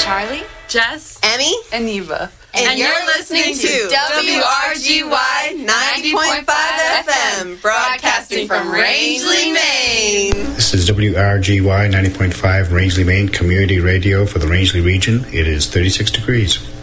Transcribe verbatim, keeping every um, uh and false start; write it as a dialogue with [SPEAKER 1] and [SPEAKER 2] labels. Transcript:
[SPEAKER 1] Charlie,
[SPEAKER 2] Jess,
[SPEAKER 3] Emmy,
[SPEAKER 2] and Neva.
[SPEAKER 3] And, and you're, you're listening, listening to W R G Y ninety point five F M, broadcasting from Rangeley, Maine.
[SPEAKER 4] This is W R G Y ninety point five Rangeley, Maine, community radio for the Rangeley region. It is thirty-six degrees.